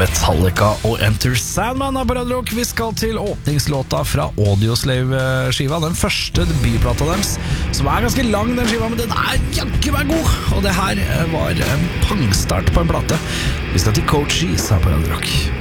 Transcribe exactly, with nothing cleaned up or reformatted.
Metallica og Enter Sandman er på Radio Rock. Vi skal til åpningslåta fra Audioslave-skiva, den første debutplata deres, som er ganske lang den skiva, men den er jaggu meg god. Og det her var en pangstart på en plate. Vi skal til Coach Cheese her på Radio Rock.